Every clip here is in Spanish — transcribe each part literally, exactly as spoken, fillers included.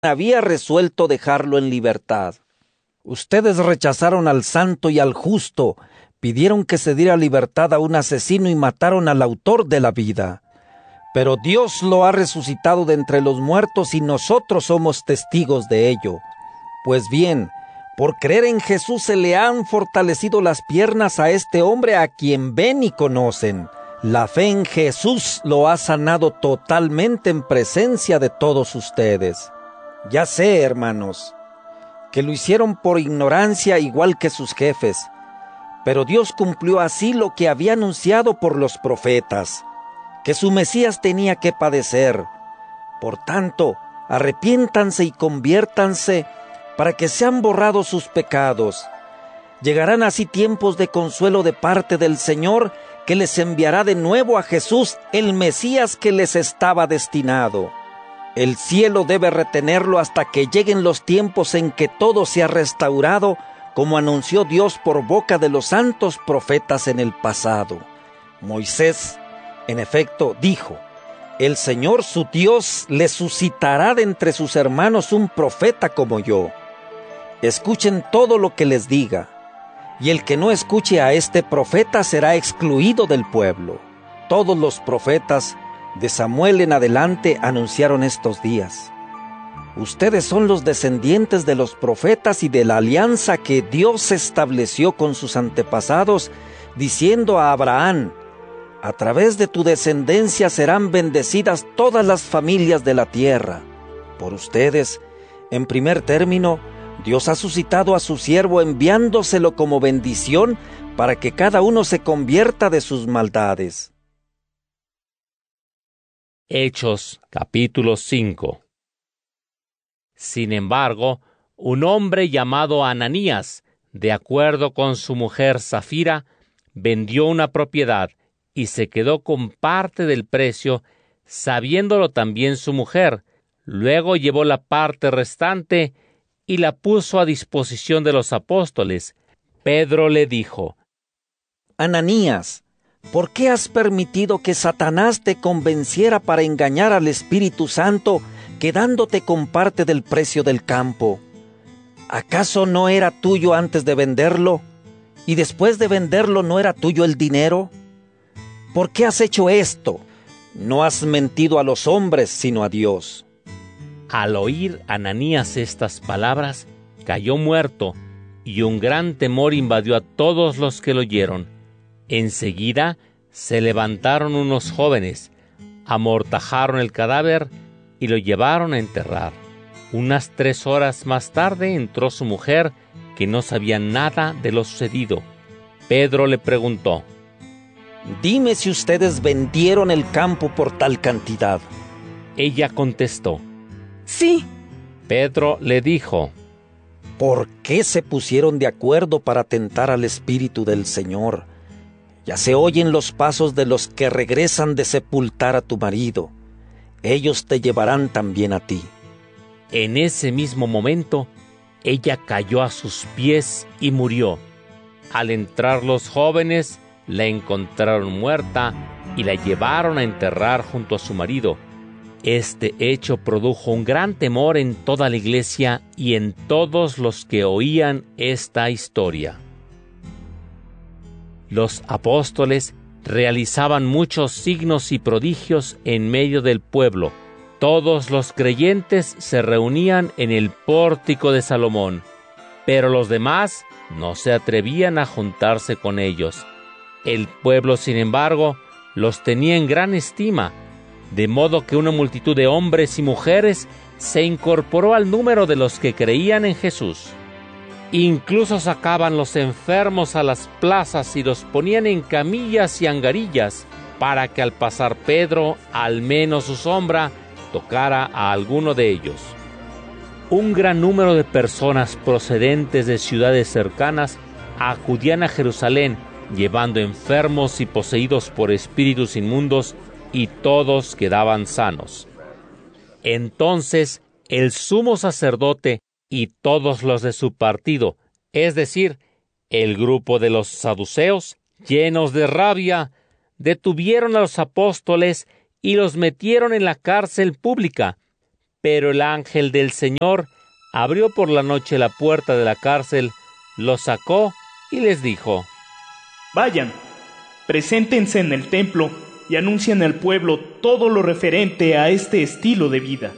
había resuelto dejarlo en libertad. Ustedes rechazaron al santo y al justo, pidieron que se diera libertad a un asesino y mataron al autor de la vida. Pero Dios lo ha resucitado de entre los muertos y nosotros somos testigos de ello. Pues bien, por creer en Jesús se le han fortalecido las piernas a este hombre a quien ven y conocen. La fe en Jesús lo ha sanado totalmente en presencia de todos ustedes. Ya sé, hermanos, que lo hicieron por ignorancia igual que sus jefes, pero Dios cumplió así lo que había anunciado por los profetas, que su Mesías tenía que padecer. Por tanto, arrepiéntanse y conviértanse para que sean borrados sus pecados. Llegarán así tiempos de consuelo de parte del Señor, que les enviará de nuevo a Jesús, el Mesías que les estaba destinado. El cielo debe retenerlo hasta que lleguen los tiempos en que todo sea restaurado, como anunció Dios por boca de los santos profetas en el pasado. Moisés, en efecto, dijo: el Señor su Dios le suscitará de entre sus hermanos un profeta como yo. Escuchen todo lo que les diga, y el que no escuche a este profeta será excluido del pueblo. Todos los profetas de Samuel en adelante anunciaron estos días. Ustedes son los descendientes de los profetas y de la alianza que Dios estableció con sus antepasados, diciendo a Abraham: a través de tu descendencia serán bendecidas todas las familias de la tierra. Por ustedes, en primer término, Dios ha suscitado a su siervo enviándoselo como bendición para que cada uno se convierta de sus maldades. Hechos, capítulo cinco. Sin embargo, un hombre llamado Ananías, de acuerdo con su mujer Safira, vendió una propiedad y se quedó con parte del precio, sabiéndolo también su mujer. Luego llevó la parte restante y la puso a disposición de los apóstoles. Pedro le dijo: Ananías, ¿por qué has permitido que Satanás te convenciera para engañar al Espíritu Santo, quedándote con parte del precio del campo? ¿Acaso no era tuyo antes de venderlo? ¿Y después de venderlo no era tuyo el dinero? ¿Por qué has hecho esto? No has mentido a los hombres, sino a Dios. Al oír Ananías estas palabras, cayó muerto, y un gran temor invadió a todos los que lo oyeron. Enseguida se levantaron unos jóvenes, amortajaron el cadáver y lo llevaron a enterrar. Unas tres horas más tarde entró su mujer, que no sabía nada de lo sucedido. Pedro le preguntó: Dime si ustedes vendieron el campo por tal cantidad. Ella contestó: Sí. Pedro le dijo: ¿Por qué se pusieron de acuerdo para tentar al Espíritu del Señor? Ya se oyen los pasos de los que regresan de sepultar a tu marido. Ellos te llevarán también a ti. En ese mismo momento, ella cayó a sus pies y murió. Al entrar los jóvenes, la encontraron muerta y la llevaron a enterrar junto a su marido. Este hecho produjo un gran temor en toda la iglesia y en todos los que oían esta historia. Los apóstoles realizaban muchos signos y prodigios en medio del pueblo. Todos los creyentes se reunían en el pórtico de Salomón, pero los demás no se atrevían a juntarse con ellos. El pueblo, sin embargo, los tenía en gran estima, de modo que una multitud de hombres y mujeres se incorporó al número de los que creían en Jesús. Incluso sacaban los enfermos a las plazas y los ponían en camillas y angarillas, para que al pasar Pedro, al menos su sombra tocara a alguno de ellos. Un gran número de personas procedentes de ciudades cercanas acudían a Jerusalén, llevando enfermos y poseídos por espíritus inmundos, y todos quedaban sanos. Entonces el sumo sacerdote y todos los de su partido, es decir, el grupo de los saduceos, llenos de rabia, detuvieron a los apóstoles y los metieron en la cárcel pública. Pero el ángel del Señor abrió por la noche la puerta de la cárcel, los sacó y les dijo: Vayan, preséntense en el templo y anuncien al pueblo todo lo referente a este estilo de vida.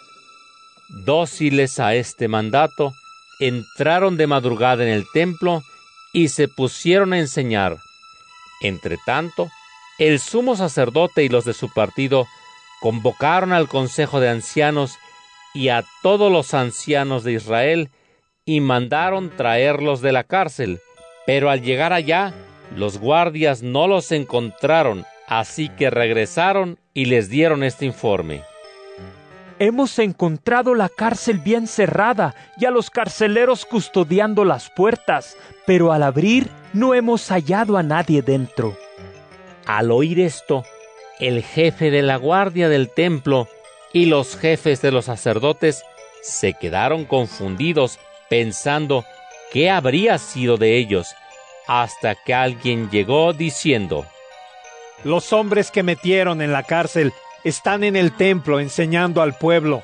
Dóciles a este mandato, entraron de madrugada en el templo y se pusieron a enseñar. Entretanto, el sumo sacerdote y los de su partido convocaron al consejo de ancianos y a todos los ancianos de Israel y mandaron traerlos de la cárcel. Pero al llegar allá, los guardias no los encontraron, así que regresaron y les dieron este informe. Hemos encontrado la cárcel bien cerrada y a los carceleros custodiando las puertas, pero al abrir no hemos hallado a nadie dentro. Al oír esto, el jefe de la guardia del templo y los jefes de los sacerdotes se quedaron confundidos, pensando qué habría sido de ellos, hasta que alguien llegó diciendo: Los hombres que metieron en la cárcel están en el templo enseñando al pueblo.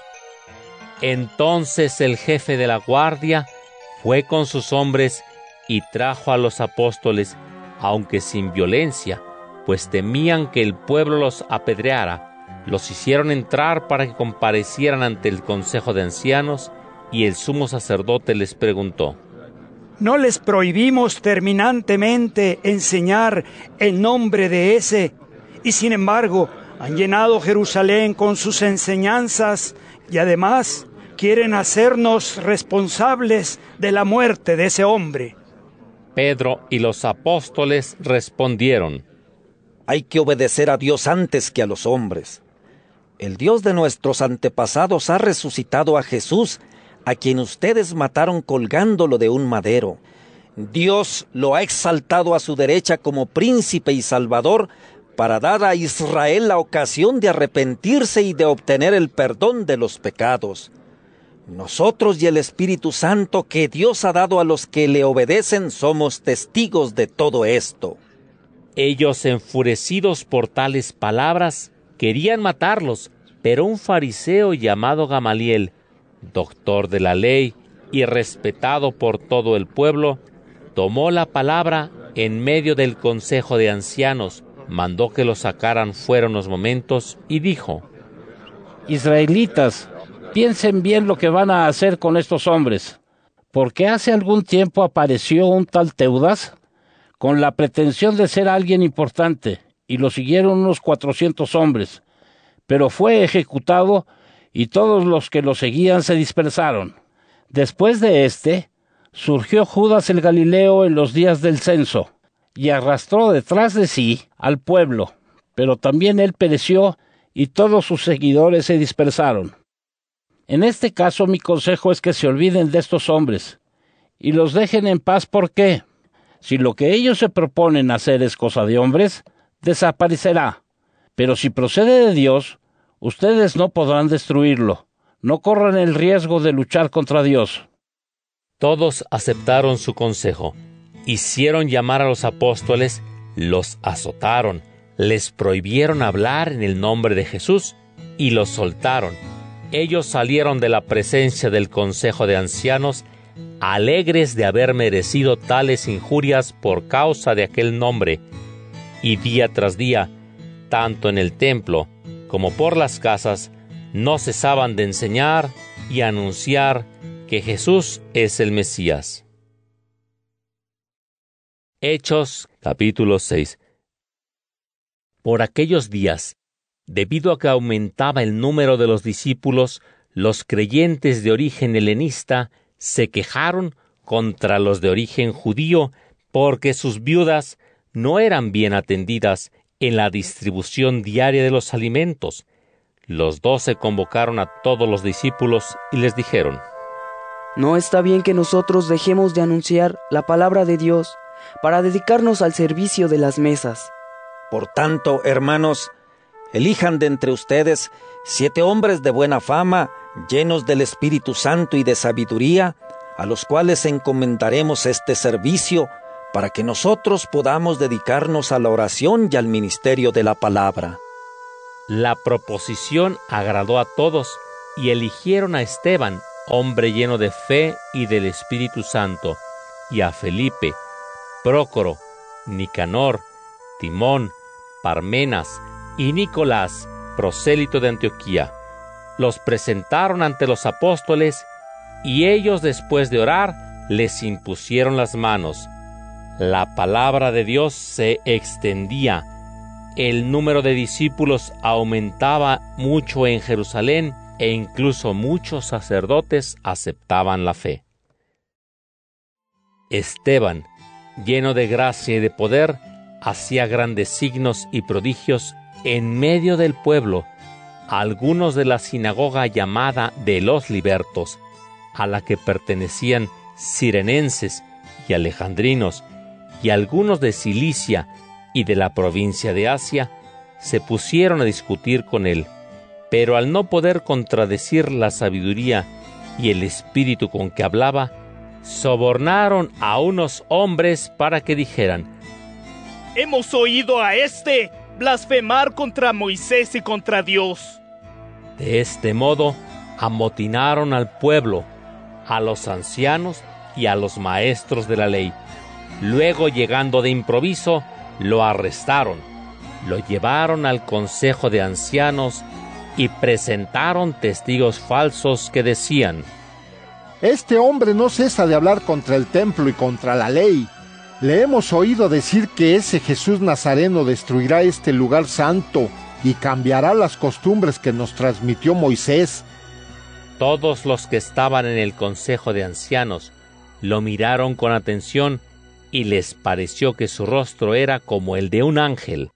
Entonces el jefe de la guardia fue con sus hombres y trajo a los apóstoles, aunque sin violencia, pues temían que el pueblo los apedreara. Los hicieron entrar para que comparecieran ante el consejo de ancianos, y el sumo sacerdote les preguntó: ¿No les prohibimos terminantemente enseñar en nombre de ese? Y sin embargo, han llenado Jerusalén con sus enseñanzas y además quieren hacernos responsables de la muerte de ese hombre. Pedro y los apóstoles respondieron: Hay que obedecer a Dios antes que a los hombres. El Dios de nuestros antepasados ha resucitado a Jesús, a quien ustedes mataron colgándolo de un madero. Dios lo ha exaltado a su derecha como príncipe y salvador, para dar a Israel la ocasión de arrepentirse y de obtener el perdón de los pecados. Nosotros y el Espíritu Santo que Dios ha dado a los que le obedecen somos testigos de todo esto. Ellos, enfurecidos por tales palabras, querían matarlos, pero un fariseo llamado Gamaliel, doctor de la ley y respetado por todo el pueblo, tomó la palabra en medio del consejo de ancianos, mandó que los sacaran fuera unos momentos y dijo: Israelitas, piensen bien lo que van a hacer con estos hombres, porque hace algún tiempo apareció un tal Teudas con la pretensión de ser alguien importante, y lo siguieron unos cuatrocientos hombres, pero fue ejecutado y todos los que lo seguían se dispersaron. Después de éste, surgió Judas el Galileo en los días del censo, y arrastró detrás de sí al pueblo, pero también él pereció y todos sus seguidores se dispersaron. En este caso mi consejo es que se olviden de estos hombres y los dejen en paz, porque si lo que ellos se proponen hacer es cosa de hombres, desaparecerá, pero si procede de Dios, ustedes no podrán destruirlo. No corran el riesgo de luchar contra Dios. Todos aceptaron su consejo. Hicieron llamar a los apóstoles, los azotaron, les prohibieron hablar en el nombre de Jesús y los soltaron. Ellos salieron de la presencia del consejo de ancianos, alegres de haber merecido tales injurias por causa de aquel nombre, y día tras día, tanto en el templo como por las casas, no cesaban de enseñar y anunciar que Jesús es el Mesías. Hechos, capítulo seis. Por aquellos días, debido a que aumentaba el número de los discípulos, los creyentes de origen helenista se quejaron contra los de origen judío, porque sus viudas no eran bien atendidas en la distribución diaria de los alimentos. Los doce convocaron a todos los discípulos y les dijeron: No está bien que nosotros dejemos de anunciar la palabra de Dios para dedicarnos al servicio de las mesas. Por tanto, hermanos, elijan de entre ustedes siete hombres de buena fama, llenos del Espíritu Santo y de sabiduría, a los cuales encomendaremos este servicio, para que nosotros podamos dedicarnos a la oración y al ministerio de la palabra. La proposición agradó a todos, y eligieron a Esteban, hombre lleno de fe y del Espíritu Santo, y a Felipe, Prócoro, Nicanor, Timón, Parmenas y Nicolás, prosélito de Antioquía. Los presentaron ante los apóstoles, y ellos, después de orar, les impusieron las manos. La palabra de Dios se extendía. El número de discípulos aumentaba mucho en Jerusalén, e incluso muchos sacerdotes aceptaban la fe. Esteban, lleno de gracia y de poder, hacía grandes signos y prodigios en medio del pueblo. Algunos de la sinagoga llamada de los libertos, a la que pertenecían cirenenses y alejandrinos, y algunos de Cilicia y de la provincia de Asia, se pusieron a discutir con él, pero al no poder contradecir la sabiduría y el espíritu con que hablaba, sobornaron a unos hombres para que dijeran: Hemos oído a éste blasfemar contra Moisés y contra Dios. De este modo, amotinaron al pueblo, a los ancianos y a los maestros de la ley. Luego, llegando de improviso, lo arrestaron, lo llevaron al consejo de ancianos y presentaron testigos falsos que decían: Este hombre no cesa de hablar contra el templo y contra la ley. Le hemos oído decir que ese Jesús Nazareno destruirá este lugar santo y cambiará las costumbres que nos transmitió Moisés. Todos los que estaban en el consejo de ancianos lo miraron con atención y les pareció que su rostro era como el de un ángel.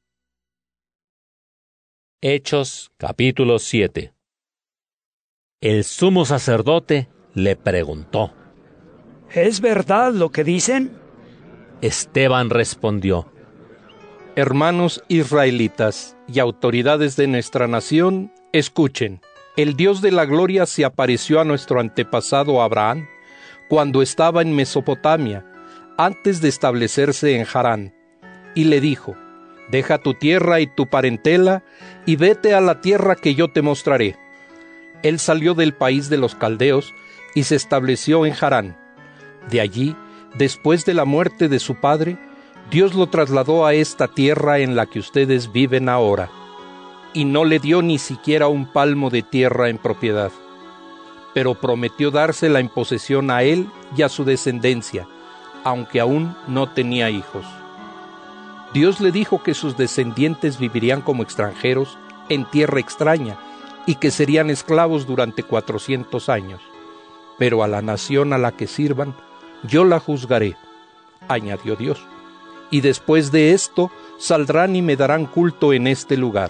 Hechos capítulo siete. El sumo sacerdote le preguntó: ¿Es verdad lo que dicen? Esteban respondió: Hermanos israelitas y autoridades de nuestra nación, escuchen. El Dios de la gloria se apareció a nuestro antepasado Abraham cuando estaba en Mesopotamia, antes de establecerse en Harán, y le dijo: Deja tu tierra y tu parentela y vete a la tierra que yo te mostraré. Él salió del país de los caldeos y se estableció en Harán. De allí, después de la muerte de su padre, Dios lo trasladó a esta tierra en la que ustedes viven ahora, y no le dio ni siquiera un palmo de tierra en propiedad, pero prometió dársela en posesión a él y a su descendencia, aunque aún no tenía hijos. Dios le dijo que sus descendientes vivirían como extranjeros en tierra extraña y que serían esclavos durante cuatrocientos años. Pero a la nación a la que sirvan, yo la juzgaré, añadió Dios, y después de esto saldrán y me darán culto en este lugar.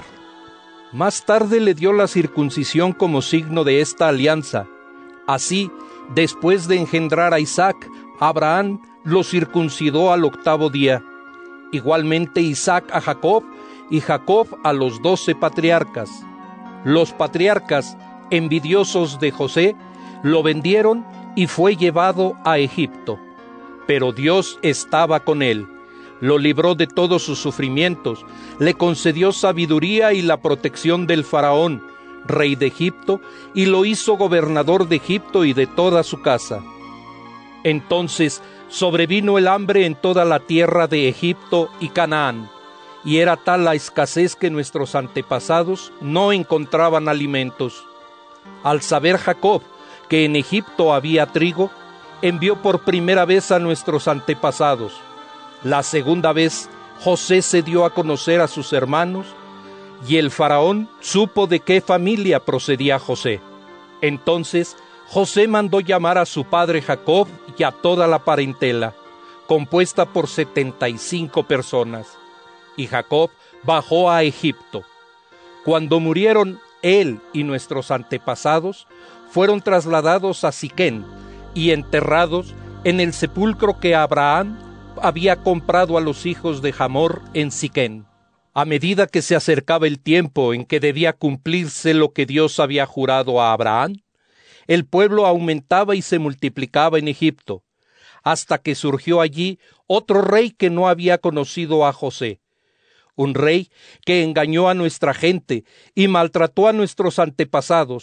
Más tarde le dio la circuncisión como signo de esta alianza. Así, después de engendrar a Isaac, Abraham lo circuncidó al octavo día. Igualmente Isaac a Jacob y Jacob a los doce patriarcas. Los patriarcas, envidiosos de José, lo vendieron y fue llevado a Egipto. Pero Dios estaba con él, lo libró de todos sus sufrimientos, le concedió sabiduría y la protección del faraón, rey de Egipto, y lo hizo gobernador de Egipto y de toda su casa. Entonces sobrevino el hambre en toda la tierra de Egipto y Canaán, y era tal la escasez que nuestros antepasados no encontraban alimentos. Al saber Jacob que en Egipto había trigo, envió por primera vez a nuestros antepasados. La segunda vez, José se dio a conocer a sus hermanos, y el faraón supo de qué familia procedía José. Entonces José mandó llamar a su padre Jacob y a toda la parentela, compuesta por setenta y cinco personas, y Jacob bajó a Egipto. Cuando murieron él y nuestros antepasados, fueron trasladados a Siquén y enterrados en el sepulcro que Abraham había comprado a los hijos de Hamor en Siquén. A medida que se acercaba el tiempo en que debía cumplirse lo que Dios había jurado a Abraham, el pueblo aumentaba y se multiplicaba en Egipto, hasta que surgió allí otro rey que no había conocido a José, un rey que engañó a nuestra gente y maltrató a nuestros antepasados,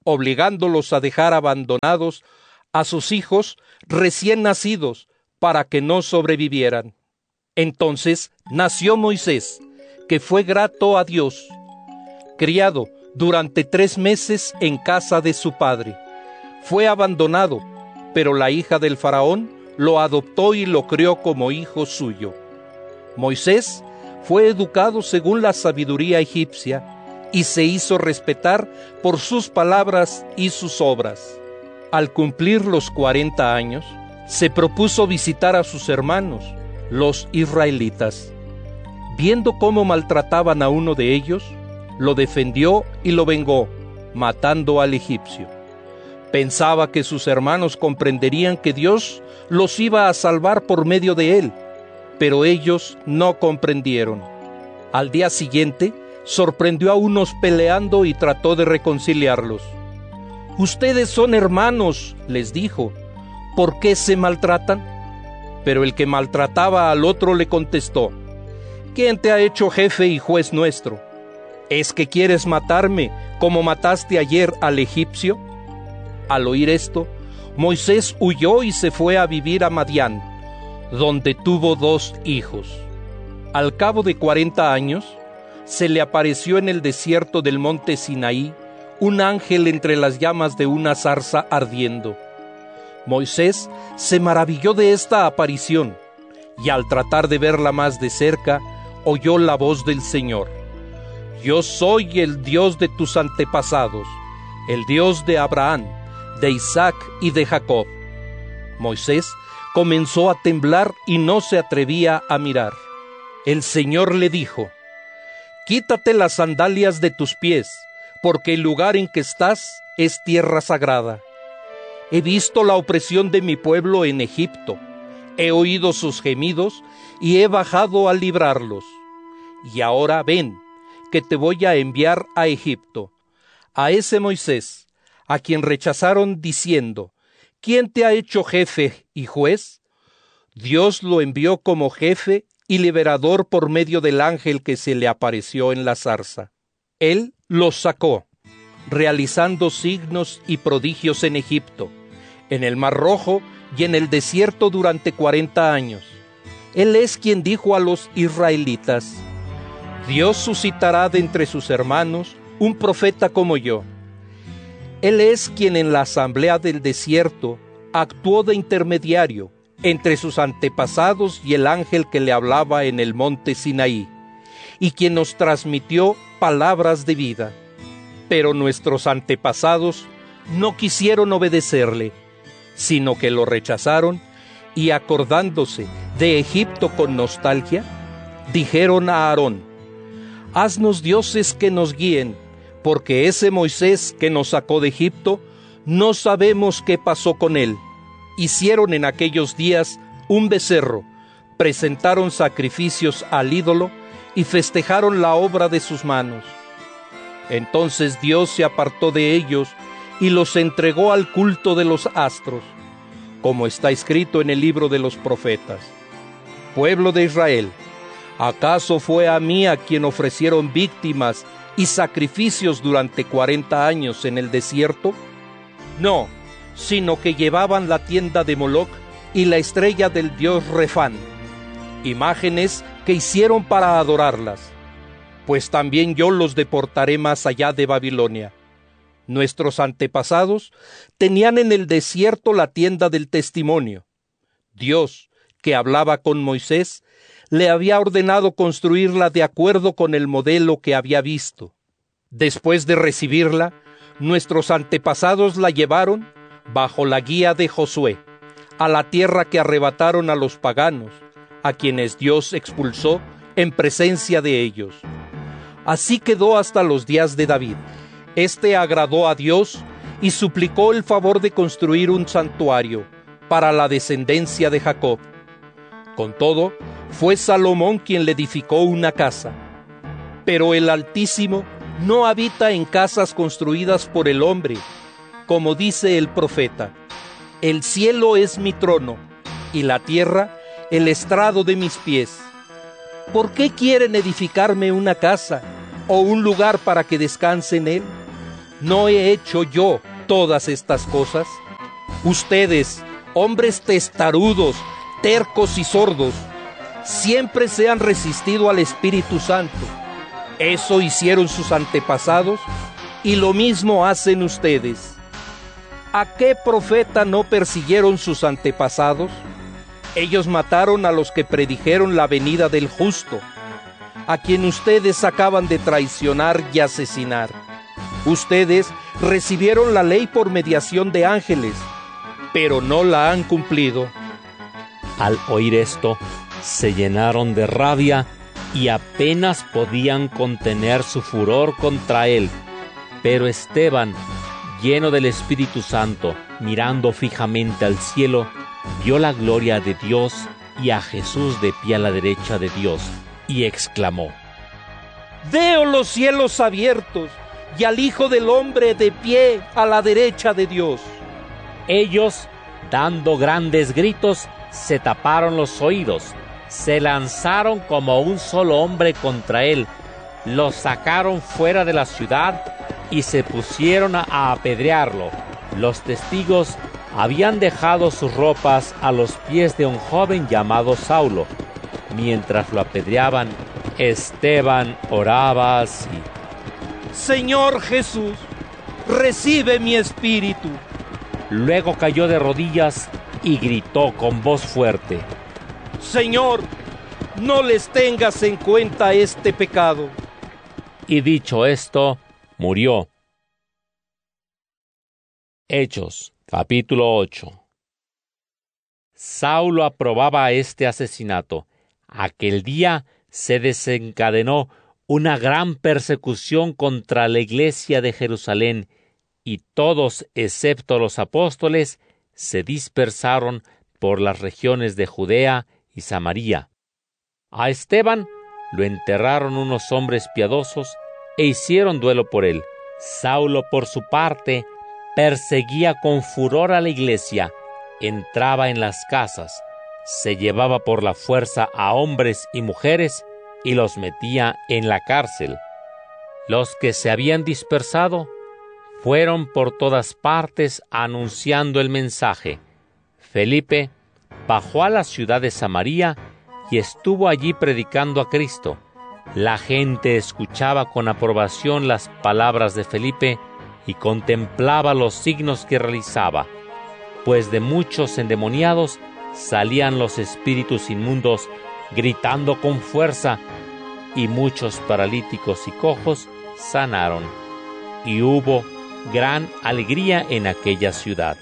obligándolos a dejar abandonados a sus hijos recién nacidos para que no sobrevivieran. Entonces nació Moisés, que fue grato a Dios, criado durante tres meses en casa de su padre. Fue abandonado, pero la hija del faraón lo adoptó y lo crió como hijo suyo. Moisés fue educado según la sabiduría egipcia y se hizo respetar por sus palabras y sus obras. Al cumplir los cuarenta años, se propuso visitar a sus hermanos, los israelitas. Viendo cómo maltrataban a uno de ellos, lo defendió y lo vengó, matando al egipcio. Pensaba que sus hermanos comprenderían que Dios los iba a salvar por medio de él, pero ellos no comprendieron. Al día siguiente, sorprendió a unos peleando y trató de reconciliarlos. «Ustedes son hermanos», les dijo, «¿por qué se maltratan?». Pero el que maltrataba al otro le contestó: «¿Quién te ha hecho jefe y juez nuestro? ¿Es que quieres matarme como mataste ayer al egipcio?». Al oír esto, Moisés huyó y se fue a vivir a Madián, donde tuvo dos hijos. Al cabo de cuarenta años, se le apareció en el desierto del monte Sinaí un ángel entre las llamas de una zarza ardiendo. Moisés se maravilló de esta aparición, y al tratar de verla más de cerca, oyó la voz del Señor: «Yo soy el Dios de tus antepasados, el Dios de Abraham, de Isaac y de Jacob». Moisés comenzó a temblar y no se atrevía a mirar. El Señor le dijo: «Quítate las sandalias de tus pies, porque el lugar en que estás es tierra sagrada. He visto la opresión de mi pueblo en Egipto, he oído sus gemidos y he bajado a librarlos. Y ahora ven, que te voy a enviar a Egipto, a ese Moisés, a quien rechazaron diciendo: ¿quién te ha hecho jefe y juez?». Dios lo envió como jefe y liberador por medio del ángel que se le apareció en la zarza. Él los sacó, realizando signos y prodigios en Egipto, en el Mar Rojo y en el desierto durante cuarenta años. Él es quien dijo a los israelitas: «Dios suscitará de entre sus hermanos un profeta como yo». Él es quien en la asamblea del desierto actuó de intermediario entre sus antepasados y el ángel que le hablaba en el monte Sinaí, y quien nos transmitió palabras de vida. Pero nuestros antepasados no quisieron obedecerle, sino que lo rechazaron, y acordándose de Egipto con nostalgia, dijeron a Aarón: «Haznos dioses que nos guíen, porque ese Moisés que nos sacó de Egipto, no sabemos qué pasó con él». Hicieron en aquellos días un becerro, presentaron sacrificios al ídolo y festejaron la obra de sus manos. Entonces Dios se apartó de ellos y los entregó al culto de los astros, como está escrito en el libro de los profetas: «Pueblo de Israel, ¿acaso fue a mí a quien ofrecieron víctimas y sacrificios durante cuarenta años en el desierto? No, sino que llevaban la tienda de Moloc y la estrella del dios Refán, imágenes que hicieron para adorarlas. Pues también yo los deportaré más allá de Babilonia. Nuestros antepasados tenían en el desierto la tienda del testimonio. Dios, que hablaba con Moisés, le había ordenado construirla de acuerdo con el modelo que había visto. Después de recibirla, nuestros antepasados la llevaron, bajo la guía de Josué, a la tierra que arrebataron a los paganos, a quienes Dios expulsó en presencia de ellos. Así quedó hasta los días de David. Este agradó a Dios y suplicó el favor de construir un santuario para la descendencia de Jacob. Con todo, fue Salomón quien le edificó una casa. Pero el Altísimo no habita en casas construidas por el hombre, como dice el profeta: «El cielo es mi trono, y la tierra el estrado de mis pies. ¿Por qué quieren edificarme una casa, o un lugar para que descanse en él? ¿No he hecho yo todas estas cosas? Ustedes, hombres testarudos, tercos y sordos, siempre se han resistido al Espíritu Santo. Eso hicieron sus antepasados y lo mismo hacen ustedes. ¿A qué profeta no persiguieron sus antepasados? Ellos mataron a los que predijeron la venida del justo, a quien ustedes acaban de traicionar y asesinar. Ustedes recibieron la ley por mediación de ángeles, pero no la han cumplido. Al oír esto, se llenaron de rabia y apenas podían contener su furor contra él. Pero Esteban, lleno del Espíritu Santo, mirando fijamente al cielo, vio la gloria de Dios y a Jesús de pie a la derecha de Dios, y exclamó: Veo los cielos abiertos y al Hijo del Hombre de pie a la derecha de Dios. Ellos, dando grandes gritos, se taparon los oídos, se lanzaron como un solo hombre contra él, lo sacaron fuera de la ciudad y se pusieron a apedrearlo. Los testigos habían dejado sus ropas a los pies de un joven llamado Saulo. Mientras lo apedreaban, Esteban oraba así: Señor Jesús, recibe mi espíritu. Luego cayó de rodillas y gritó con voz fuerte: Señor, no les tengas en cuenta este pecado. Y dicho esto, murió. Hechos, capítulo ocho. Saulo aprobaba este asesinato. Aquel día se desencadenó una gran persecución contra la iglesia de Jerusalén, y todos, excepto los apóstoles, se dispersaron por las regiones de Judea y Samaria. A Esteban lo enterraron unos hombres piadosos e hicieron duelo por él. Saulo, por su parte, perseguía con furor a la iglesia, entraba en las casas, se llevaba por la fuerza a hombres y mujeres y los metía en la cárcel. Los que se habían dispersado fueron por todas partes anunciando el mensaje. Felipe bajó a la ciudad de Samaria y estuvo allí predicando a Cristo. La gente escuchaba con aprobación las palabras de Felipe y contemplaba los signos que realizaba, pues de muchos endemoniados salían los espíritus inmundos gritando con fuerza, y muchos paralíticos y cojos sanaron, y hubo gran alegría en aquella ciudad.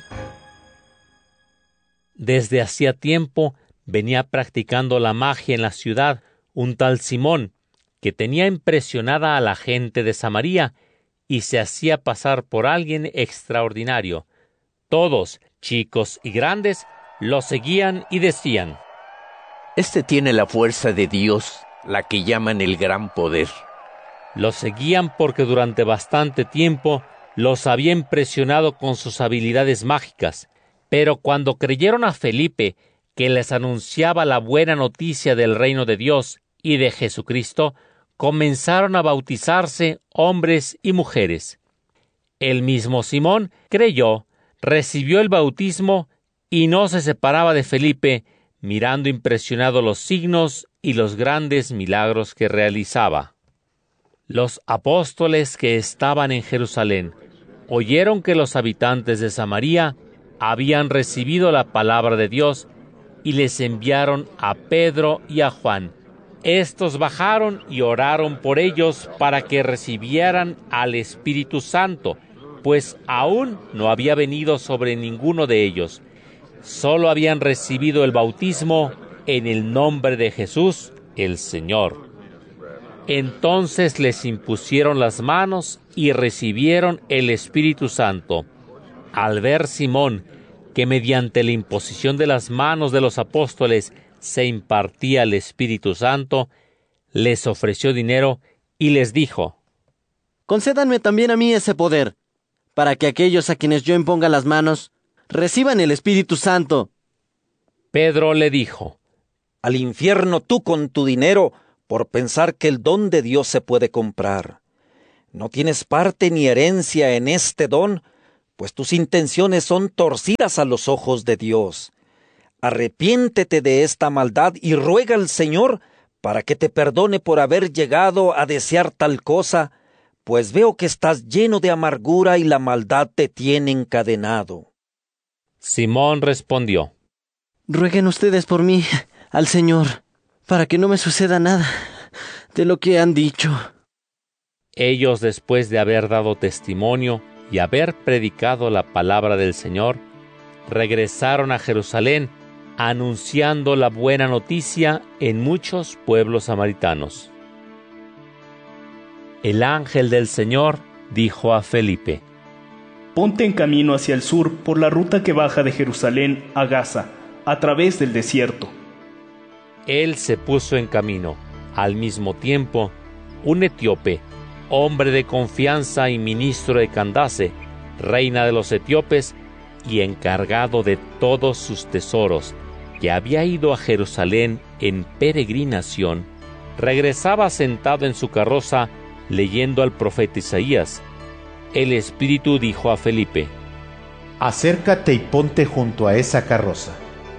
Desde hacía tiempo venía practicando la magia en la ciudad un tal Simón, que tenía impresionada a la gente de Samaria y se hacía pasar por alguien extraordinario. Todos, chicos y grandes, lo seguían y decían: Este tiene la fuerza de Dios, la que llaman el gran poder. Lo seguían porque durante bastante tiempo los había impresionado con sus habilidades mágicas, pero cuando creyeron a Felipe, que les anunciaba la buena noticia del reino de Dios y de Jesucristo, comenzaron a bautizarse hombres y mujeres. El mismo Simón creyó, recibió el bautismo y no se separaba de Felipe, mirando impresionado los signos y los grandes milagros que realizaba. Los apóstoles que estaban en Jerusalén oyeron que los habitantes de Samaria habían recibido la palabra de Dios y les enviaron a Pedro y a Juan. Estos bajaron y oraron por ellos para que recibieran al Espíritu Santo, pues aún no había venido sobre ninguno de ellos. Solo habían recibido el bautismo en el nombre de Jesús, el Señor. Entonces les impusieron las manos y recibieron el Espíritu Santo. Al ver Simón que mediante la imposición de las manos de los apóstoles se impartía el Espíritu Santo, les ofreció dinero y les dijo: Concédanme también a mí ese poder, para que aquellos a quienes yo imponga las manos reciban el Espíritu Santo. Pedro le dijo: Al infierno tú con tu dinero, por pensar que el don de Dios se puede comprar. No tienes parte ni herencia en este don, pues tus intenciones son torcidas a los ojos de Dios. Arrepiéntete de esta maldad y ruega al Señor para que te perdone por haber llegado a desear tal cosa, pues veo que estás lleno de amargura y la maldad te tiene encadenado. Simón respondió: Rueguen ustedes por mí al Señor, para que no me suceda nada de lo que han dicho. Ellos, después de haber dado testimonio y haber predicado la palabra del Señor, regresaron a Jerusalén, anunciando la buena noticia en muchos pueblos samaritanos. El ángel del Señor dijo a Felipe: Ponte en camino hacia el sur por la ruta que baja de Jerusalén a Gaza, a través del desierto. Él se puso en camino. Al mismo tiempo, un etíope, hombre de confianza y ministro de Candace, reina de los etíopes y encargado de todos sus tesoros, que había ido a Jerusalén en peregrinación, regresaba sentado en su carroza leyendo al profeta Isaías. El Espíritu dijo a Felipe: Acércate y ponte junto a esa carroza.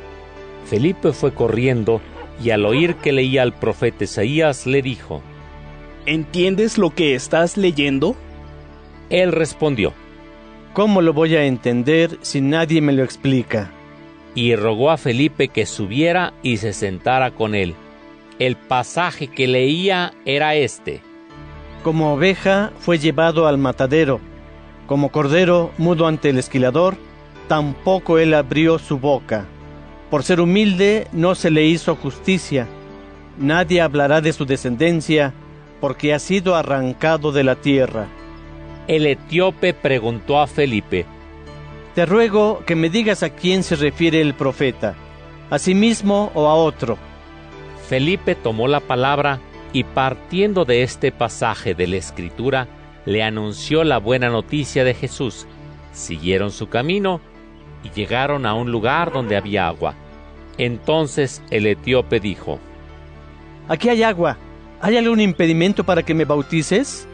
Felipe fue corriendo y al oír que leía al profeta Isaías le dijo: ¿Entiendes lo que estás leyendo? Él respondió: ¿Cómo lo voy a entender si nadie me lo explica? Y rogó a Felipe que subiera y se sentara con él. El pasaje que leía era este: Como oveja fue llevado al matadero, como cordero mudo ante el esquilador, tampoco él abrió su boca. Por ser humilde no se le hizo justicia. Nadie hablará de su descendencia, porque ha sido arrancado de la tierra. El etíope preguntó a Felipe: Te ruego que me digas a quién se refiere el profeta, a sí mismo o a otro. Felipe tomó la palabra y, partiendo de este pasaje de la Escritura, le anunció la buena noticia de Jesús. Siguieron su camino y llegaron a un lugar donde había agua. Entonces el etíope dijo: Aquí hay agua. ¿Hay algún impedimento para que me bautices?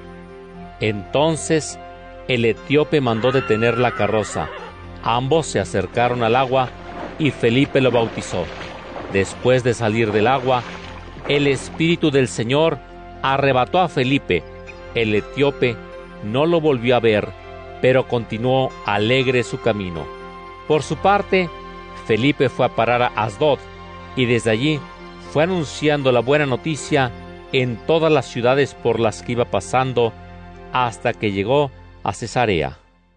Entonces el etíope mandó detener la carroza. Ambos se acercaron al agua y Felipe lo bautizó. Después de salir del agua, el Espíritu del Señor arrebató a Felipe. El etíope no lo volvió a ver, pero continuó alegre su camino. Por su parte, Felipe fue a parar a Asdod, y desde allí fue anunciando la buena noticia en todas las ciudades por las que iba pasando, hasta que llegó a Cesarea.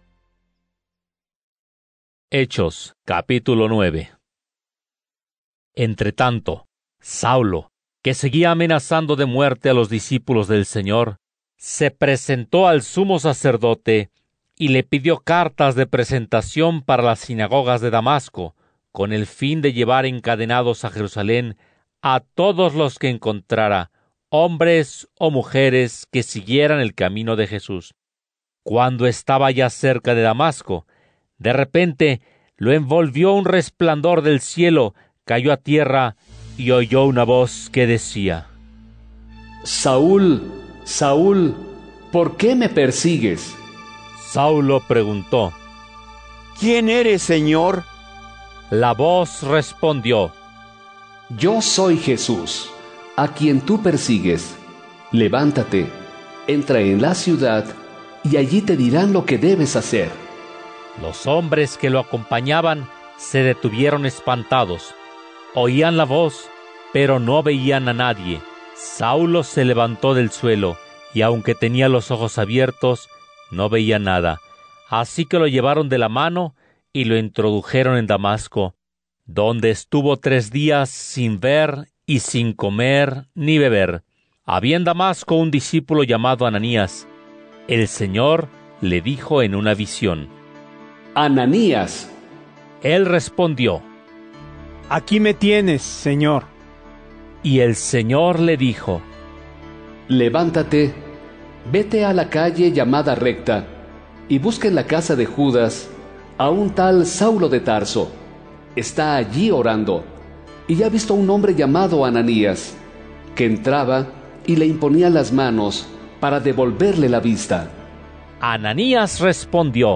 Hechos, capítulo nueve. Entretanto, Saulo, que seguía amenazando de muerte a los discípulos del Señor, se presentó al sumo sacerdote y le pidió cartas de presentación para las sinagogas de Damasco, con el fin de llevar encadenados a Jerusalén a todos los que encontrara, hombres o mujeres que siguieran el camino de Jesús. Cuando estaba ya cerca de Damasco, de repente lo envolvió un resplandor del cielo, cayó a tierra y oyó una voz que decía: Saúl, Saúl, ¿por qué me persigues? Saulo preguntó: ¿Quién eres, Señor? La voz respondió: Yo soy Jesús, a quien tú persigues. Levántate, entra en la ciudad, y allí te dirán lo que debes hacer. Los hombres que lo acompañaban se detuvieron espantados. Oían la voz, pero no veían a nadie. Saulo se levantó del suelo, y aunque tenía los ojos abiertos, no veía nada. Así que lo llevaron de la mano y lo introdujeron en Damasco, donde estuvo tres días sin ver y sin comer ni beber. Había en Damasco un discípulo llamado Ananías. El Señor le dijo en una visión: Ananías. Él respondió: Aquí me tienes, Señor. Y el Señor le dijo: Levántate, vete a la calle llamada Recta, y busca en la casa de Judas a un tal Saulo de Tarso. Está allí orando, y ha visto a un hombre llamado Ananías, que entraba y le imponía las manos para devolverle la vista. Ananías respondió: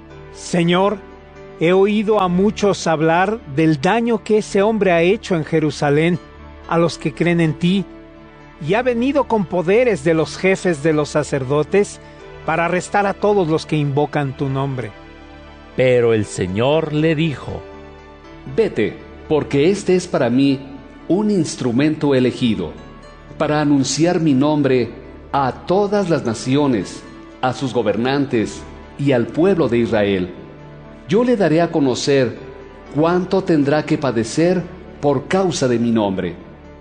Señor, he oído a muchos hablar del daño que ese hombre ha hecho en Jerusalén a los que creen en ti, y ha venido con poderes de los jefes de los sacerdotes para arrestar a todos los que invocan tu nombre. Pero el Señor le dijo: Vete, porque este es para mí un instrumento elegido, para anunciar mi nombre a todas las naciones, a sus gobernantes y al pueblo de Israel. Yo le daré a conocer cuánto tendrá que padecer por causa de mi nombre.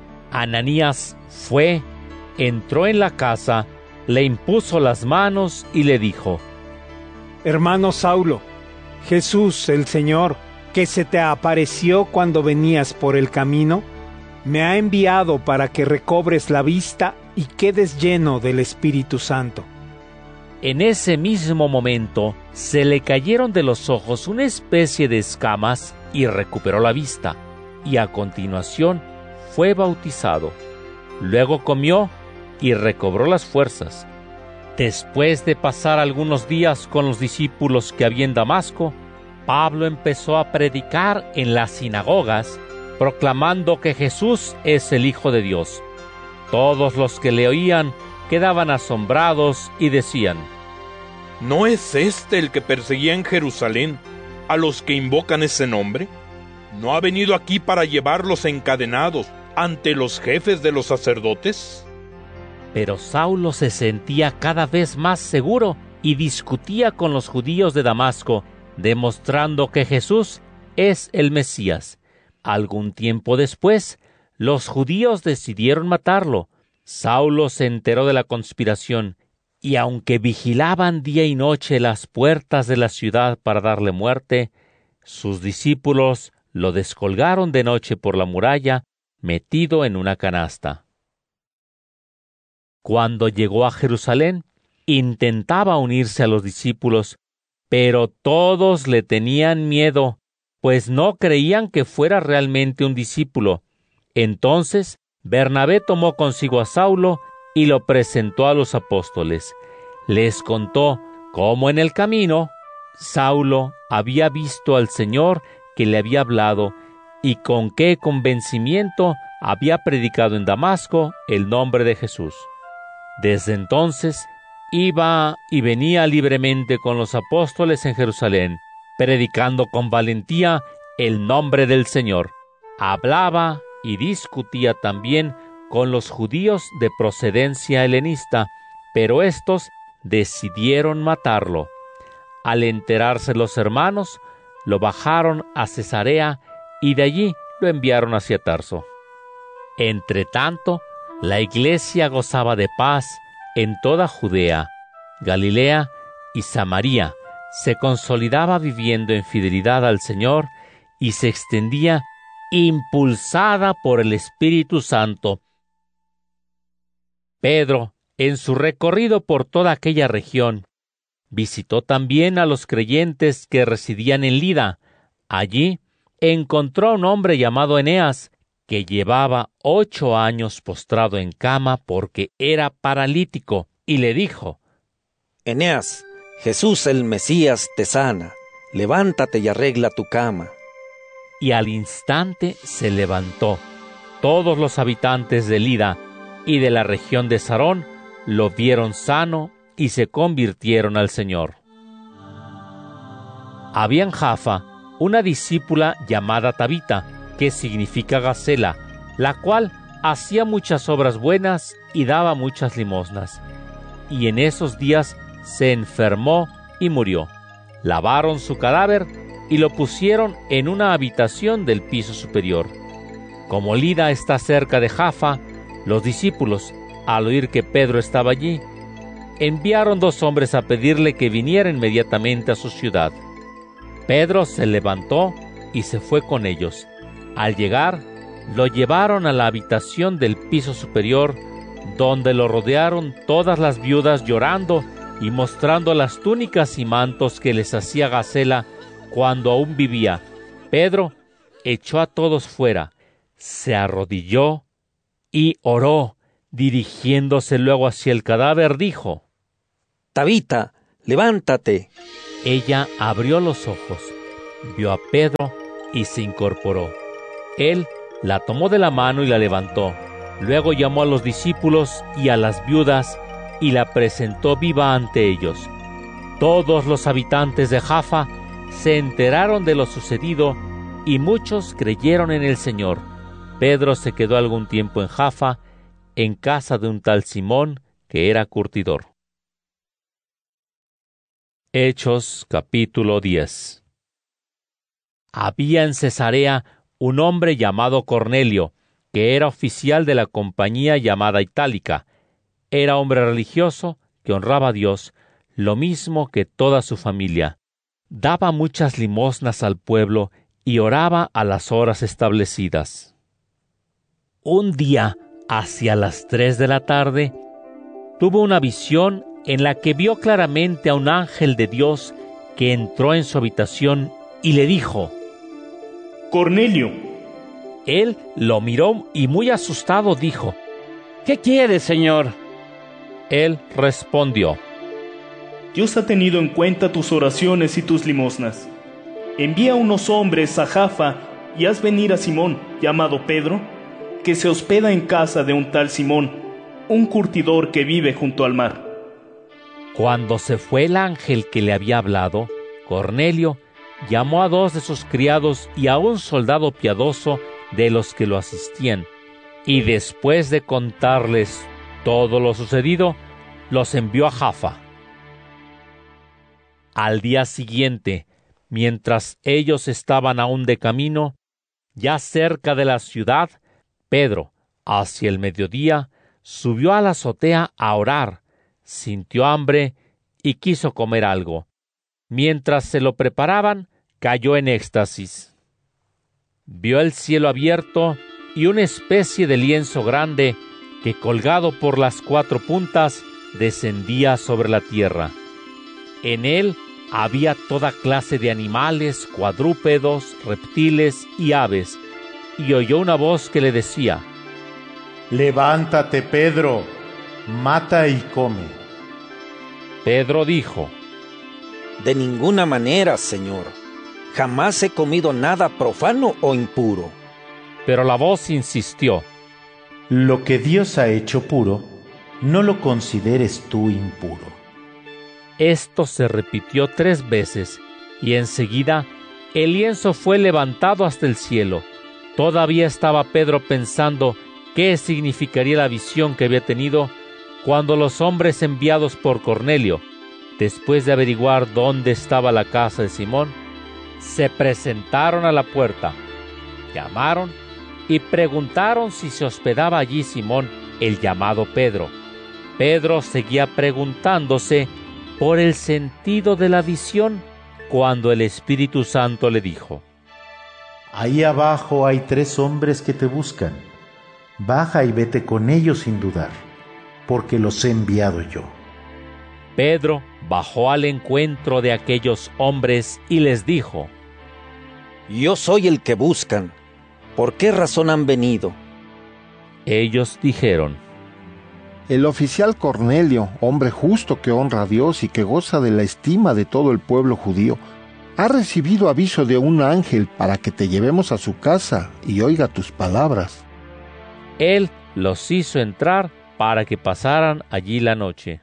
Ananías fue, entró en la casa, le impuso las manos y le dijo: Hermano Saulo, Jesús el Señor, que se te apareció cuando venías por el camino, me ha enviado para que recobres la vista y quedes lleno del Espíritu Santo. En ese mismo momento se le cayeron de los ojos una especie de escamas y recuperó la vista, y a continuación fue bautizado. Luego comió y recobró las fuerzas. Después de pasar algunos días con los discípulos que había en Damasco, Pablo empezó a predicar en las sinagogas, proclamando que Jesús es el Hijo de Dios. Todos los que le oían quedaban asombrados y decían: ¿No es este el que perseguía en Jerusalén a los que invocan ese nombre? ¿No ha venido aquí para llevarlos encadenados ante los jefes de los sacerdotes? Pero Saulo se sentía cada vez más seguro y discutía con los judíos de Damasco, demostrando que Jesús es el Mesías. Algún tiempo después, los judíos decidieron matarlo. Saulo se enteró de la conspiración, y aunque vigilaban día y noche las puertas de la ciudad para darle muerte, sus discípulos lo descolgaron de noche por la muralla, metido en una canasta. Cuando llegó a Jerusalén, intentaba unirse a los discípulos, pero todos le tenían miedo, pues no creían que fuera realmente un discípulo. Entonces Bernabé tomó consigo a Saulo y lo presentó a los apóstoles. Les contó cómo en el camino Saulo había visto al Señor que le había hablado y con qué convencimiento había predicado en Damasco el nombre de Jesús. Desde entonces iba y venía libremente con los apóstoles en Jerusalén, predicando con valentía el nombre del Señor. Hablaba y discutía también con los judíos de procedencia helenista, pero éstos decidieron matarlo. Al enterarse los hermanos, lo bajaron a Cesarea y de allí lo enviaron hacia Tarso. Entretanto, la iglesia gozaba de paz en toda Judea, Galilea y Samaria, se consolidaba viviendo en fidelidad al Señor y se extendía impulsada por el Espíritu Santo. Pedro, en su recorrido por toda aquella región, visitó también a los creyentes que residían en Lida. Allí encontró a un hombre llamado Eneas, que llevaba ocho años postrado en cama porque era paralítico, y le dijo: Eneas, Jesús el Mesías te sana, levántate y arregla tu cama. Y al instante se levantó. Todos los habitantes de Lida y de la región de Sarón lo vieron sano y se convirtieron al Señor. Había en Jaffa una discípula llamada Tabita, que significa Gacela, la cual hacía muchas obras buenas y daba muchas limosnas. Y en esos días se enfermó y murió. Lavaron su cadáver y lo pusieron en una habitación del piso superior. Como Lida está cerca de Jaffa, los discípulos, al oír que Pedro estaba allí, enviaron dos hombres a pedirle que viniera inmediatamente a su ciudad. Pedro se levantó y se fue con ellos. Al llegar, lo llevaron a la habitación del piso superior, donde lo rodearon todas las viudas llorando y mostrando las túnicas y mantos que les hacía Gacela cuando aún vivía. Pedro echó a todos fuera, se arrodilló y oró, Dirigiéndose luego hacia el cadáver, dijo: Tabita, levántate. Ella abrió los ojos, vio a Pedro y se incorporó. Él la tomó de la mano y la levantó. Luego llamó a los discípulos y a las viudas y la presentó viva ante ellos. Todos los habitantes de Jaffa se enteraron de lo sucedido y muchos creyeron en el Señor. Pedro se quedó algún tiempo en Jaffa, en casa de un tal Simón, que era curtidor. Hechos capítulo diez. Había en Cesarea un hombre llamado Cornelio, que era oficial de la compañía llamada Itálica. Era hombre religioso que honraba a Dios, lo mismo que toda su familia. Daba muchas limosnas al pueblo y oraba a las horas establecidas. Un día, hacia las tres de la tarde, tuvo una visión en la que vio claramente a un ángel de Dios que entró en su habitación y le dijo: Cornelio. Él lo miró y muy asustado dijo: ¿Qué quieres, Señor? Él respondió: Dios ha tenido en cuenta tus oraciones y tus limosnas. Envía unos hombres a Jaffa y haz venir a Simón, llamado Pedro, que se hospeda en casa de un tal Simón, un curtidor que vive junto al mar. Cuando se fue el ángel que le había hablado, Cornelio llamó a dos de sus criados y a un soldado piadoso de los que lo asistían, y después de contarles todo lo sucedido, los envió a Jaffa. Al día siguiente, mientras ellos estaban aún de camino, ya cerca de la ciudad, Pedro, hacia el mediodía, subió a la azotea a orar, sintió hambre y quiso comer algo. Mientras se lo preparaban, cayó en éxtasis. Vio el cielo abierto y una especie de lienzo grande que, colgado por las cuatro puntas, descendía sobre la tierra. En él había toda clase de animales, cuadrúpedos, reptiles y aves, y oyó una voz que le decía: Levántate, Pedro, mata y come. Pedro dijo: De ninguna manera, Señor. Jamás he comido nada profano o impuro. Pero la voz insistió: Lo que Dios ha hecho puro, no lo consideres tú impuro. Esto se repitió tres veces, y enseguida el lienzo fue levantado hasta el cielo. Todavía estaba Pedro pensando qué significaría la visión que había tenido, cuando los hombres enviados por Cornelio, después de averiguar dónde estaba la casa de Simón, se presentaron a la puerta, llamaron y preguntaron si se hospedaba allí Simón, el llamado Pedro. Pedro seguía preguntándose por el sentido de la visión, cuando el Espíritu Santo le dijo: Ahí abajo hay tres hombres que te buscan. Baja y vete con ellos sin dudar, porque los he enviado yo. Pedro bajó al encuentro de aquellos hombres y les dijo: Yo soy el que buscan. ¿Por qué razón han venido? Ellos dijeron: El oficial Cornelio, hombre justo que honra a Dios y que goza de la estima de todo el pueblo judío, ha recibido aviso de un ángel para que te llevemos a su casa y oiga tus palabras. Él los hizo entrar para que pasaran allí la noche.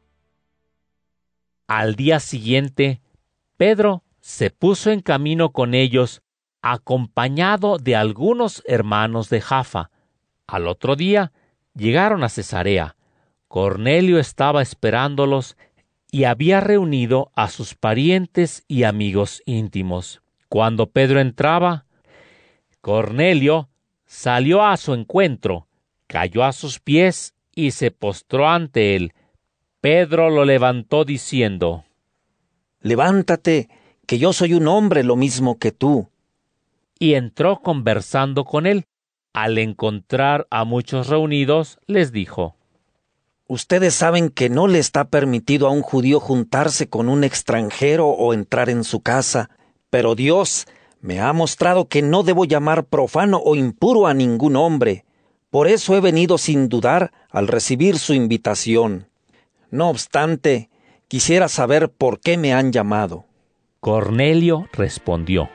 Al día siguiente, Pedro se puso en camino con ellos, acompañado de algunos hermanos de Jaffa. Al otro día llegaron a Cesarea. Cornelio estaba esperándolos y había reunido a sus parientes y amigos íntimos. Cuando Pedro entraba, Cornelio salió a su encuentro, cayó a sus pies y se postró ante él. Pedro lo levantó diciendo: Levántate, que yo soy un hombre lo mismo que tú. Y entró conversando con él. Al encontrar a muchos reunidos, les dijo: Ustedes saben que no le está permitido a un judío juntarse con un extranjero o entrar en su casa, pero Dios me ha mostrado que no debo llamar profano o impuro a ningún hombre. Por eso he venido sin dudar al recibir su invitación. No obstante, quisiera saber por qué me han llamado. Cornelio respondió: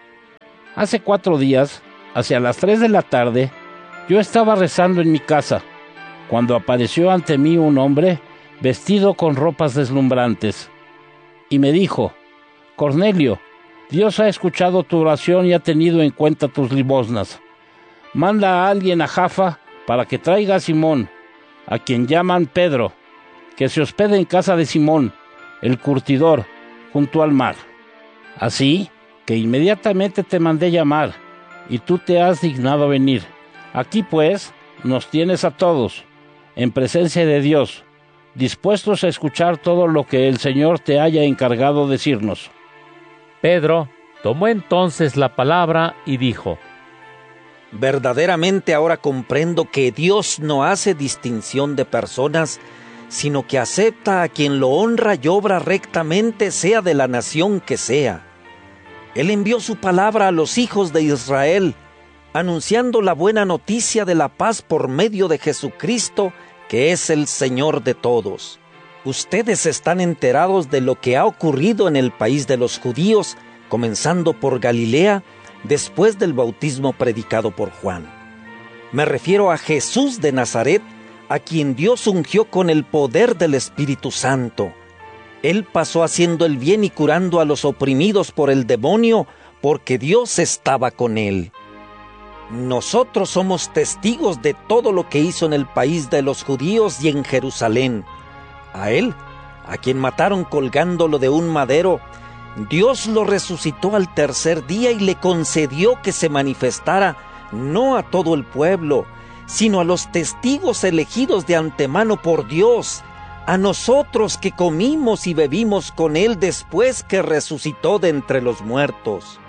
Hace cuatro días, hacia las tres de la tarde, yo estaba rezando en mi casa, cuando apareció ante mí un hombre vestido con ropas deslumbrantes, y me dijo: Cornelio, Dios ha escuchado tu oración y ha tenido en cuenta tus limosnas. Manda a alguien a Jaffa para que traiga a Simón, a quien llaman Pedro, que se hospede en casa de Simón, el curtidor, junto al mar. Así que inmediatamente te mandé llamar, y tú te has dignado venir. Aquí pues nos tienes a todos, en presencia de Dios, dispuestos a escuchar todo lo que el Señor te haya encargado decirnos. Pedro tomó entonces la palabra y dijo: Verdaderamente ahora comprendo que Dios no hace distinción de personas, sino que acepta a quien lo honra y obra rectamente, sea de la nación que sea. Él envió su palabra a los hijos de Israel, anunciando la buena noticia de la paz por medio de Jesucristo, que es el Señor de todos. Ustedes están enterados de lo que ha ocurrido en el país de los judíos, comenzando por Galilea, después del bautismo predicado por Juan. Me refiero a Jesús de Nazaret, a quien Dios ungió con el poder del Espíritu Santo. Él pasó haciendo el bien y curando a los oprimidos por el demonio, porque Dios estaba con él. Nosotros somos testigos de todo lo que hizo en el país de los judíos y en Jerusalén. A él, a quien mataron colgándolo de un madero, Dios lo resucitó al tercer día y le concedió que se manifestara no a todo el pueblo, sino a los testigos elegidos de antemano por Dios, a nosotros que comimos y bebimos con él después que resucitó de entre los muertos.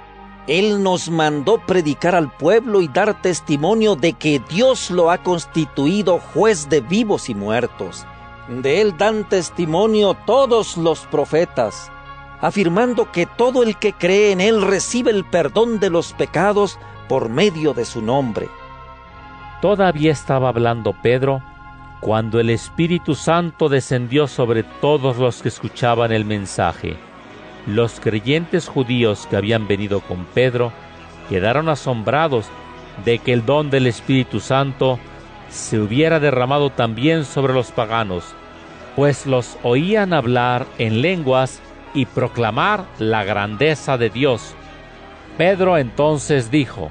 Él nos mandó predicar al pueblo y dar testimonio de que Dios lo ha constituido juez de vivos y muertos. De él dan testimonio todos los profetas, afirmando que todo el que cree en él recibe el perdón de los pecados por medio de su nombre. Todavía estaba hablando Pedro cuando el Espíritu Santo descendió sobre todos los que escuchaban el mensaje. Los creyentes judíos que habían venido con Pedro quedaron asombrados de que el don del Espíritu Santo se hubiera derramado también sobre los paganos, pues los oían hablar en lenguas y proclamar la grandeza de Dios. Pedro entonces dijo: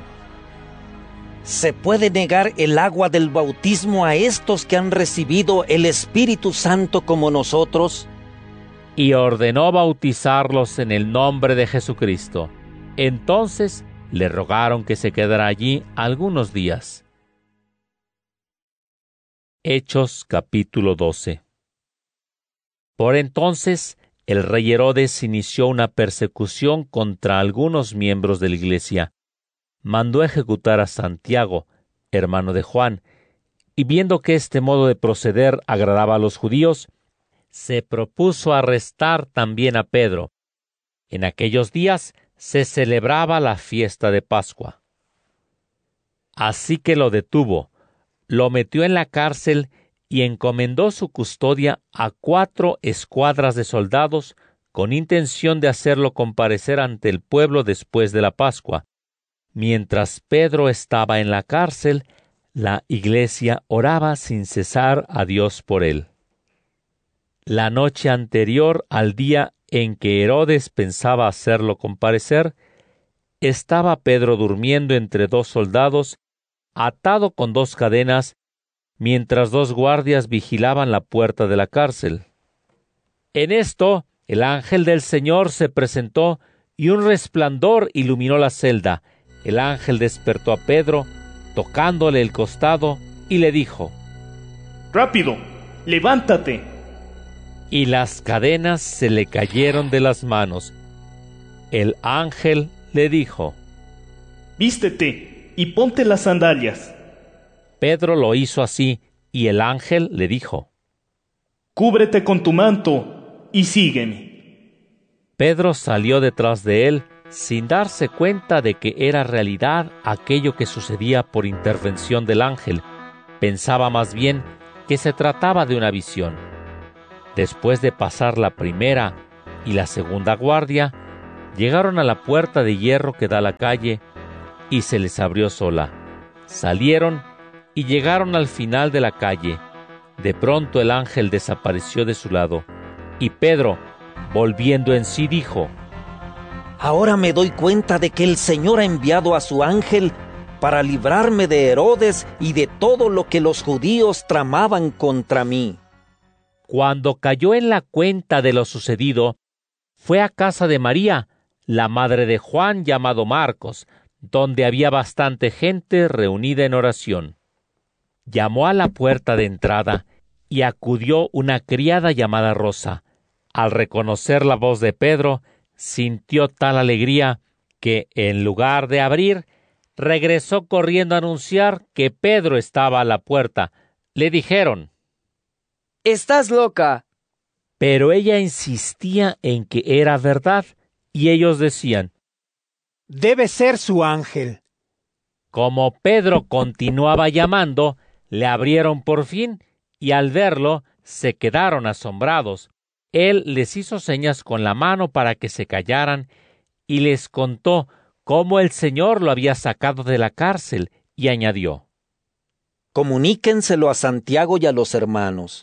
¿Se puede negar el agua del bautismo a estos que han recibido el Espíritu Santo como nosotros? Y ordenó bautizarlos en el nombre de Jesucristo. Entonces le rogaron que se quedara allí algunos días. Hechos capítulo doce. Por entonces el rey Herodes inició una persecución contra algunos miembros de la iglesia. Mandó ejecutar a Santiago, hermano de Juan, y viendo que este modo de proceder agradaba a los judíos, se propuso arrestar también a Pedro. En aquellos días se celebraba la fiesta de Pascua. Así que lo detuvo, lo metió en la cárcel y encomendó su custodia a cuatro escuadras de soldados con intención de hacerlo comparecer ante el pueblo después de la Pascua. Mientras Pedro estaba en la cárcel, la iglesia oraba sin cesar a Dios por él. La noche anterior al día en que Herodes pensaba hacerlo comparecer, estaba Pedro durmiendo entre dos soldados, atado con dos cadenas, mientras dos guardias vigilaban la puerta de la cárcel. En esto, el ángel del Señor se presentó y un resplandor iluminó la celda. El ángel despertó a Pedro, tocándole el costado, y le dijo: ¡Rápido! ¡Levántate! Y las cadenas se le cayeron de las manos. El ángel le dijo: Vístete y ponte las sandalias. Pedro lo hizo así, y el ángel le dijo: Cúbrete con tu manto y sígueme. Pedro salió detrás de él, sin darse cuenta de que era realidad aquello que sucedía por intervención del ángel. Pensaba más bien que se trataba de una visión. Después de pasar la primera y la segunda guardia, llegaron a la puerta de hierro que da a la calle y se les abrió sola. Salieron y llegaron al final de la calle. De pronto el ángel desapareció de su lado y Pedro, volviendo en sí, dijo: Ahora me doy cuenta de que el Señor ha enviado a su ángel para librarme de Herodes y de todo lo que los judíos tramaban contra mí. Cuando cayó en la cuenta de lo sucedido, fue a casa de María, la madre de Juan llamado Marcos, donde había bastante gente reunida en oración. Llamó a la puerta de entrada y acudió una criada llamada Rosa. Al reconocer la voz de Pedro, sintió tal alegría que, en lugar de abrir, regresó corriendo a anunciar que Pedro estaba a la puerta. Le dijeron: «¡Estás loca!». Pero ella insistía en que era verdad, y ellos decían: «Debe ser su ángel». Como Pedro continuaba llamando, le abrieron por fin, y al verlo se quedaron asombrados. Él les hizo señas con la mano para que se callaran, y les contó cómo el Señor lo había sacado de la cárcel, y añadió: «Comuníquenselo a Santiago y a los hermanos».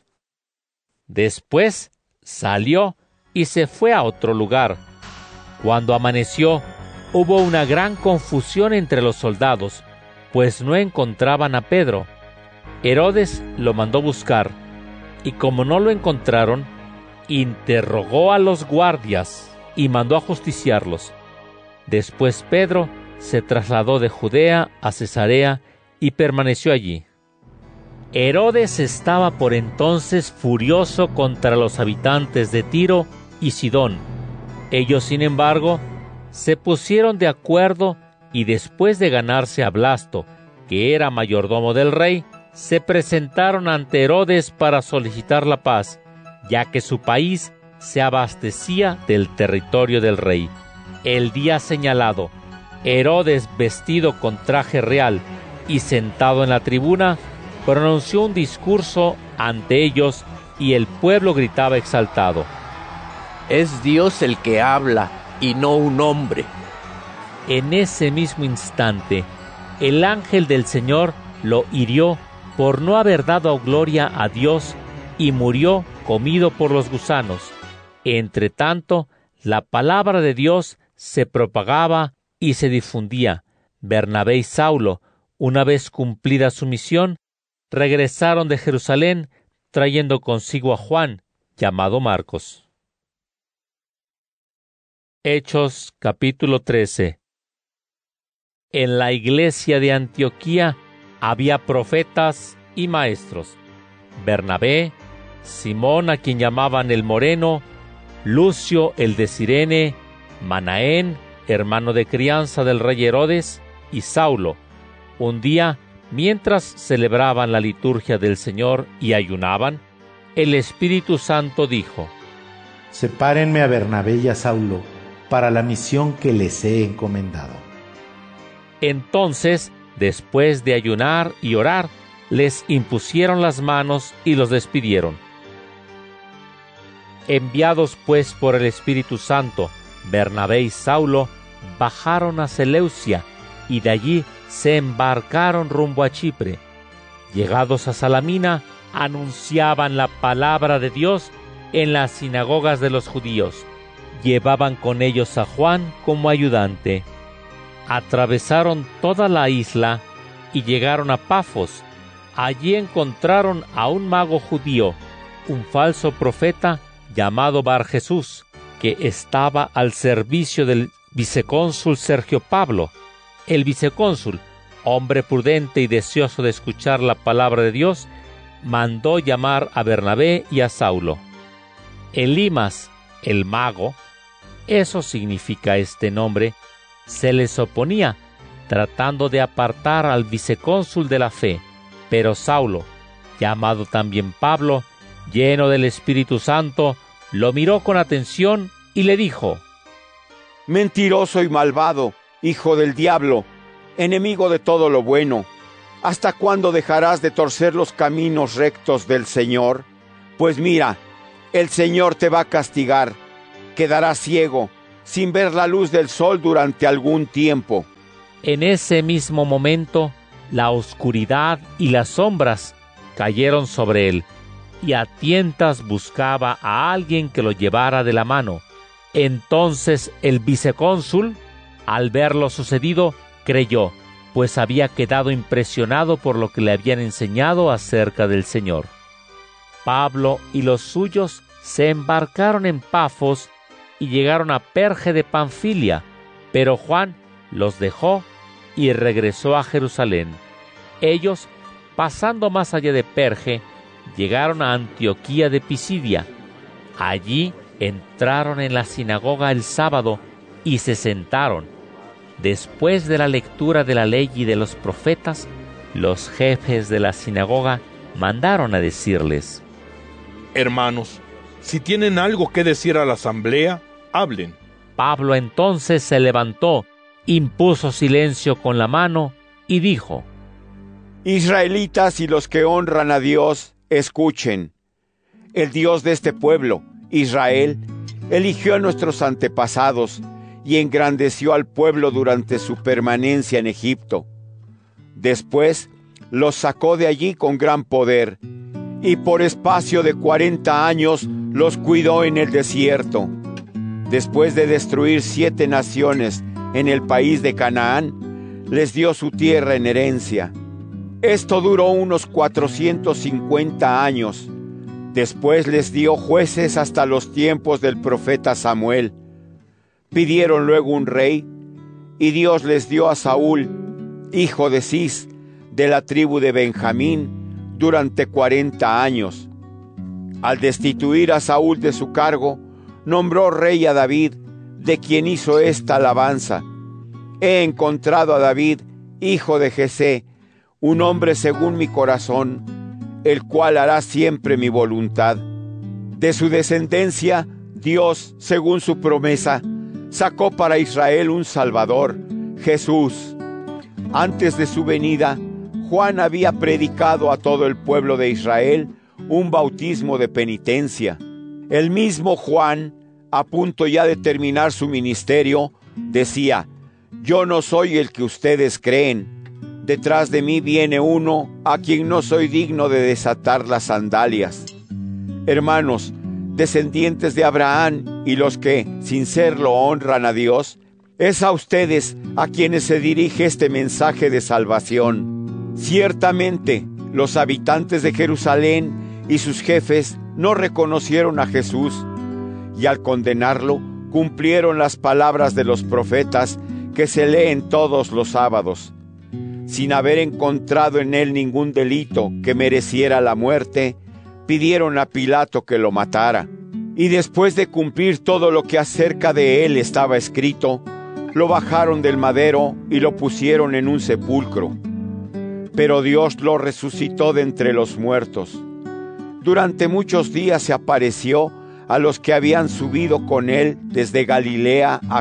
Después salió y se fue a otro lugar. Cuando amaneció, hubo una gran confusión entre los soldados, pues no encontraban a Pedro. Herodes lo mandó buscar, y como no lo encontraron, interrogó a los guardias y mandó a justiciarlos. Después Pedro se trasladó de Judea a Cesarea y permaneció allí. Herodes estaba por entonces furioso contra los habitantes de Tiro y Sidón. Ellos, sin embargo, se pusieron de acuerdo y después de ganarse a Blasto, que era mayordomo del rey, se presentaron ante Herodes para solicitar la paz, ya que su país se abastecía del territorio del rey. El día señalado, Herodes, vestido con traje real y sentado en la tribuna, pronunció un discurso ante ellos y el pueblo gritaba exaltado: «Es Dios el que habla y no un hombre». En ese mismo instante, el ángel del Señor lo hirió por no haber dado gloria a Dios y murió comido por los gusanos. Entre tanto, la palabra de Dios se propagaba y se difundía. Bernabé y Saulo, una vez cumplida su misión, regresaron de Jerusalén trayendo consigo a Juan, llamado Marcos. Hechos capítulo trece. En la iglesia de Antioquía había profetas y maestros: Bernabé, Simón, a quien llamaban el Moreno, Lucio el de Cirene, Manaén, hermano de crianza del rey Herodes, y Saulo. Un día, mientras celebraban la liturgia del Señor y ayunaban, el Espíritu Santo dijo: Sepárenme a Bernabé y a Saulo para la misión que les he encomendado. Entonces, después de ayunar y orar, les impusieron las manos y los despidieron. Enviados pues por el Espíritu Santo, Bernabé y Saulo bajaron a Seleucia y de allí se embarcaron rumbo a Chipre. Llegados a Salamina, anunciaban la palabra de Dios en las sinagogas de los judíos. Llevaban con ellos a Juan como ayudante. Atravesaron toda la isla y llegaron a Pafos. Allí encontraron a un mago judío, un falso profeta llamado Bar Jesús, que estaba al servicio del vicecónsul Sergio Pablo. El vicecónsul, hombre prudente y deseoso de escuchar la palabra de Dios, mandó llamar a Bernabé y a Saulo. Elimas, el mago, eso significa este nombre, se les oponía, tratando de apartar al vicecónsul de la fe. Pero Saulo, llamado también Pablo, lleno del Espíritu Santo, lo miró con atención y le dijo: mentiroso y malvado, hijo del diablo, enemigo de todo lo bueno, ¿hasta cuándo dejarás de torcer los caminos rectos del Señor? Pues mira, el Señor te va a castigar, quedarás ciego, sin ver la luz del sol durante algún tiempo. En ese mismo momento, la oscuridad y las sombras cayeron sobre él, y a tientas buscaba a alguien que lo llevara de la mano. Entonces el vicecónsul, al ver lo sucedido, creyó, pues había quedado impresionado por lo que le habían enseñado acerca del Señor. Pablo y los suyos se embarcaron en Pafos y llegaron a Perge de Panfilia, pero Juan los dejó y regresó a Jerusalén. Ellos, pasando más allá de Perge, llegaron a Antioquía de Pisidia. Allí entraron en la sinagoga el sábado y se sentaron. Después de la lectura de la ley y de los profetas, los jefes de la sinagoga mandaron a decirles: Hermanos, si tienen algo que decir a la asamblea, hablen. Pablo entonces se levantó, impuso silencio con la mano y dijo: Israelitas y los que honran a Dios, escuchen. El Dios de este pueblo, Israel, eligió a nuestros antepasados y engrandeció al pueblo durante su permanencia en Egipto. Después los sacó de allí con gran poder, y por espacio de cuarenta años los cuidó en el desierto. Después de destruir siete naciones en el país de Canaán, les dio su tierra en herencia. Esto duró unos cuatrocientos cincuenta años. Después les dio jueces hasta los tiempos del profeta Samuel. Pidieron luego un rey, y Dios les dio a Saúl, hijo de Cis, de la tribu de Benjamín, durante cuarenta años. Al destituir a Saúl de su cargo, nombró rey a David, de quien hizo esta alabanza: He encontrado a David, hijo de Jesé, un hombre según mi corazón, el cual hará siempre mi voluntad. De su descendencia, Dios, según su promesa, sacó para Israel un Salvador, Jesús. Antes de su venida, Juan había predicado a todo el pueblo de Israel un bautismo de penitencia. El mismo Juan, a punto ya de terminar su ministerio, decía: Yo no soy el que ustedes creen. Detrás de mí viene uno a quien no soy digno de desatar las sandalias. Hermanos, descendientes de Abraham y los que, sin serlo, honran a Dios, es a ustedes a quienes se dirige este mensaje de salvación. Ciertamente, los habitantes de Jerusalén y sus jefes no reconocieron a Jesús, y al condenarlo, cumplieron las palabras de los profetas que se leen todos los sábados. Sin haber encontrado en él ningún delito que mereciera la muerte, pidieron a Pilato que lo matara. Y después de cumplir todo lo que acerca de él estaba escrito, lo bajaron del madero y lo pusieron en un sepulcro. Pero Dios lo resucitó de entre los muertos. Durante muchos días se apareció a los que habían subido con él desde Galilea a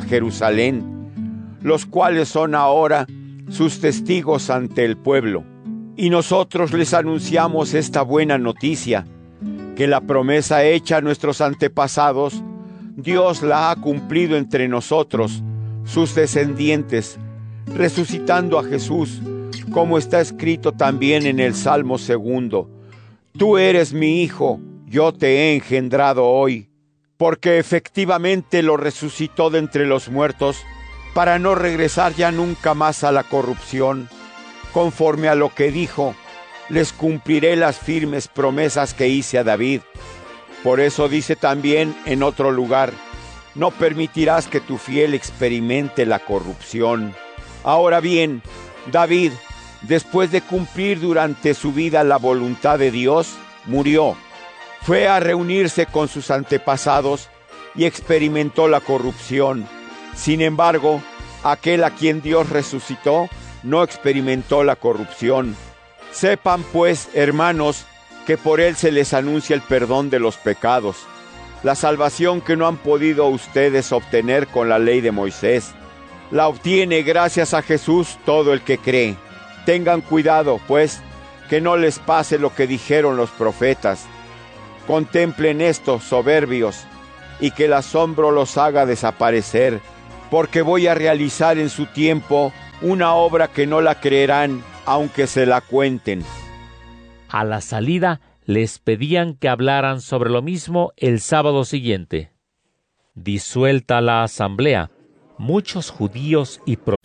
Jerusalén, los cuales son ahora sus testigos ante el pueblo. Y nosotros les anunciamos esta buena noticia, que la promesa hecha a nuestros antepasados, Dios la ha cumplido entre nosotros, sus descendientes, resucitando a Jesús, como está escrito también en el Salmo segundo: Tú eres mi hijo, yo te he engendrado hoy. Porque efectivamente lo resucitó de entre los muertos, para no regresar ya nunca más a la corrupción. Conforme a lo que dijo: les cumpliré las firmes promesas que hice a David. Por eso dice también en otro lugar: no permitirás que tu fiel experimente la corrupción. Ahora bien, David, después de cumplir durante su vida la voluntad de Dios, murió. Fue a reunirse con sus antepasados y experimentó la corrupción. Sin embargo, aquel a quien Dios resucitó no experimentó la corrupción. Sepan pues, hermanos, que por él se les anuncia el perdón de los pecados. La salvación que no han podido ustedes obtener con la ley de Moisés, la obtiene gracias a Jesús todo el que cree. Tengan cuidado, pues, que no les pase lo que dijeron los profetas. Contemplen esto, soberbios, y que el asombro los haga desaparecer, porque voy a realizar en su tiempo una obra que no la creerán, aunque se la cuenten. A la salida les pedían que hablaran sobre lo mismo el sábado siguiente. Disuelta la asamblea, muchos judíos y pro-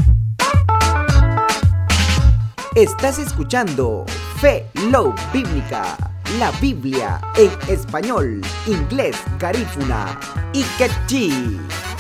Estás escuchando Fe Love Bíblica, la Biblia en español, inglés, garífuna y quechí.